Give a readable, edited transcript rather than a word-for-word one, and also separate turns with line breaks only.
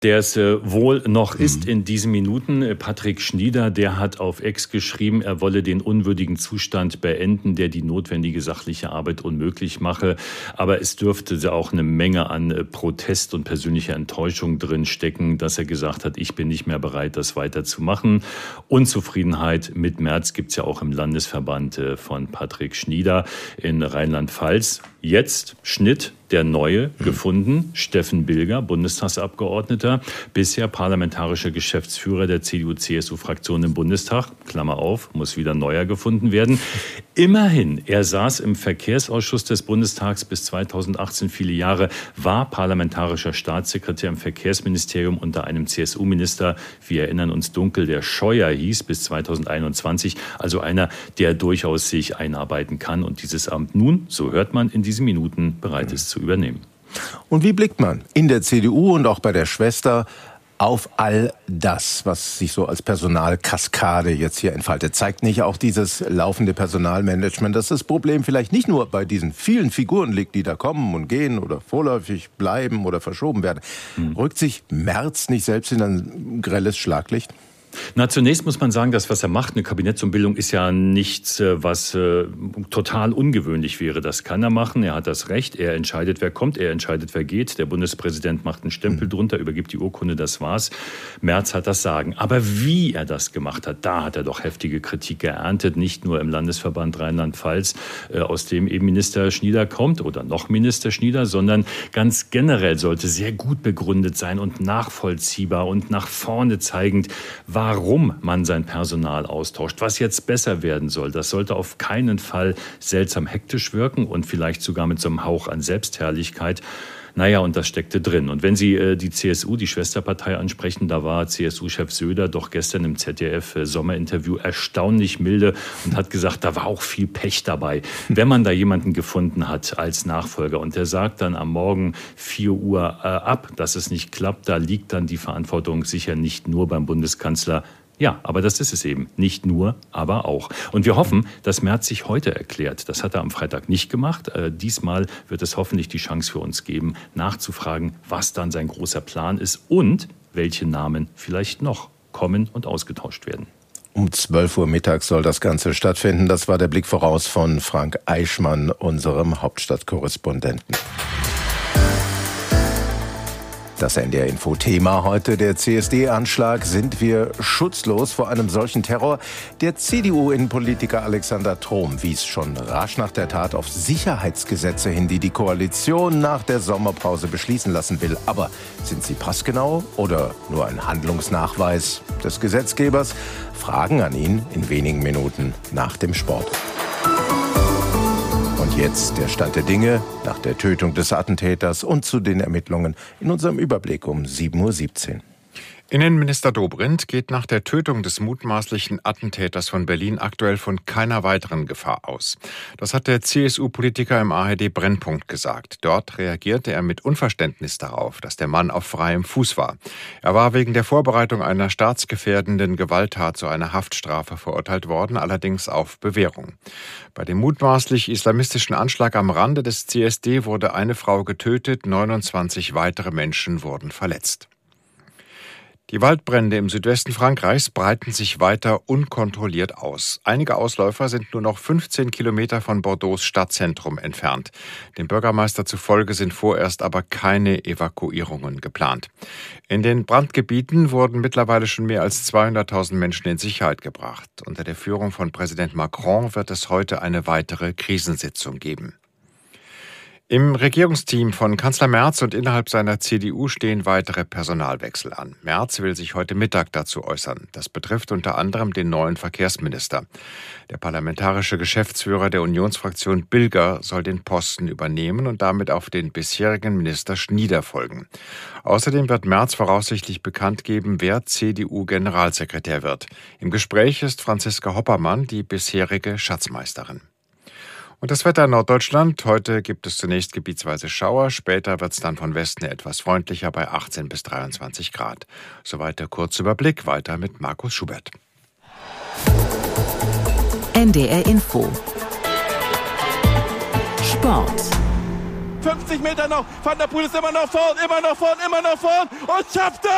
Der es wohl noch ist in diesen Minuten. Patrick Schnieder, der hat auf X geschrieben, er wolle den unwürdigen Zustand beenden, der die notwendige sachliche Arbeit unmöglich mache. Aber es dürfte auch eine Menge an Protest und persönlicher Enttäuschung drin stecken, dass er gesagt hat, ich bin nicht mehr bereit, das weiterzumachen. Unzufriedenheit mit Merz gibt es ja auch im Landesverband von Patrick Schnieder in Rheinland-Pfalz. Jetzt Schnitt, der Neue, gefunden. Steffen Bilger, Bundestagsabgeordneter, bisher parlamentarischer Geschäftsführer der CDU-CSU-Fraktion im Bundestag. Klammer auf, muss wieder Neuer gefunden werden. Immerhin, er saß im Verkehrsausschuss des Bundestags bis 2018 viele Jahre, war parlamentarischer Staatssekretär im Verkehrsministerium unter einem CSU-Minister, wir erinnern uns dunkel, der Scheuer hieß, bis 2021. Also einer, der durchaus sich einarbeiten kann und dieses Amt nun, so hört man, in diesen Minuten bereit ist zu übernehmen.
Und wie blickt man in der CDU und auch bei der Schwester auf all das, was sich so als Personalkaskade jetzt hier entfaltet? Zeigt nicht auch dieses laufende Personalmanagement, dass das Problem vielleicht nicht nur bei diesen vielen Figuren liegt, die da kommen und gehen oder vorläufig bleiben oder verschoben werden? Rückt sich Merz nicht selbst in ein grelles Schlaglicht?
Na, zunächst muss man sagen, das, was er macht, eine Kabinettsumbildung, ist ja nichts, was total ungewöhnlich wäre. Das kann er machen, er hat das Recht, er entscheidet, wer kommt, er entscheidet, wer geht. Der Bundespräsident macht einen Stempel drunter, übergibt die Urkunde, das war's. Merz hat das Sagen. Aber wie er das gemacht hat, da hat er doch heftige Kritik geerntet, nicht nur im Landesverband Rheinland-Pfalz, aus dem eben Minister Schnieder kommt oder noch Minister Schnieder, sondern ganz generell sollte sehr gut begründet sein und nachvollziehbar und nach vorne zeigend, warum man sein Personal austauscht, was jetzt besser werden soll. Das sollte auf keinen Fall seltsam hektisch wirken und vielleicht sogar mit so einem Hauch an Selbstherrlichkeit. Naja, und das steckte drin. Und wenn Sie die CSU, die Schwesterpartei, ansprechen, da war CSU-Chef Söder doch gestern im ZDF-Sommerinterview erstaunlich milde und hat gesagt, da war auch viel Pech dabei, wenn man da jemanden gefunden hat als Nachfolger. Und der sagt dann am Morgen 4 Uhr ab, dass es nicht klappt. Da liegt dann die Verantwortung sicher nicht nur beim Bundeskanzler. Ja, aber das ist es eben. Nicht nur, aber auch. Und wir hoffen, dass Merz sich heute erklärt. Das hat er am Freitag nicht gemacht. Diesmal wird es hoffentlich die Chance für uns geben, nachzufragen, was dann sein großer Plan ist und welche Namen vielleicht noch kommen und ausgetauscht werden.
Um 12 Uhr mittags soll das Ganze stattfinden. Das war der Blick voraus von Frank Eichmann, unserem Hauptstadtkorrespondenten. Das NDR-Info-Thema heute, der CSD-Anschlag. Sind wir schutzlos vor einem solchen Terror? Der CDU-Innenpolitiker Alexander Trom wies schon rasch nach der Tat auf Sicherheitsgesetze hin, die die Koalition nach der Sommerpause beschließen lassen will. Aber sind sie passgenau oder nur ein Handlungsnachweis des Gesetzgebers? Fragen an ihn in wenigen Minuten nach dem Sport. Und jetzt der Stand der Dinge nach der Tötung des Attentäters und zu den Ermittlungen in unserem Überblick um 7.17 Uhr.
Innenminister Dobrindt geht nach der Tötung des mutmaßlichen Attentäters von Berlin aktuell von keiner weiteren Gefahr aus. Das hat der CSU-Politiker im ARD Brennpunkt gesagt. Dort reagierte er mit Unverständnis darauf, dass der Mann auf freiem Fuß war. Er war wegen der Vorbereitung einer staatsgefährdenden Gewalttat zu einer Haftstrafe verurteilt worden, allerdings auf Bewährung. Bei dem mutmaßlich islamistischen Anschlag am Rande des CSD wurde eine Frau getötet, 29 weitere Menschen wurden verletzt. Die Waldbrände im Südwesten Frankreichs breiten sich weiter unkontrolliert aus. Einige Ausläufer sind nur noch 15 Kilometer von Bordeaux Stadtzentrum entfernt. Dem Bürgermeister zufolge sind vorerst aber keine Evakuierungen geplant. In den Brandgebieten wurden mittlerweile schon mehr als 200.000 Menschen in Sicherheit gebracht. Unter der Führung von Präsident Macron wird es heute eine weitere Krisensitzung geben. Im Regierungsteam von Kanzler Merz und innerhalb seiner CDU stehen weitere Personalwechsel an. Merz will sich heute Mittag dazu äußern. Das betrifft unter anderem den neuen Verkehrsminister. Der parlamentarische Geschäftsführer der Unionsfraktion Bilger soll den Posten übernehmen und damit auf den bisherigen Minister Schnieder folgen. Außerdem wird Merz voraussichtlich bekannt geben, wer CDU-Generalsekretär wird. Im Gespräch ist Franziska Hoppermann, die bisherige Schatzmeisterin. Und das Wetter in Norddeutschland. Heute gibt es zunächst gebietsweise Schauer. Später wird es dann von Westen etwas freundlicher bei 18 bis 23 Grad. Soweit der Kurzüberblick. Weiter mit Markus Schubert.
NDR Info. Sport.
50 Meter noch. Van der Poel ist immer noch vorn und schafft es!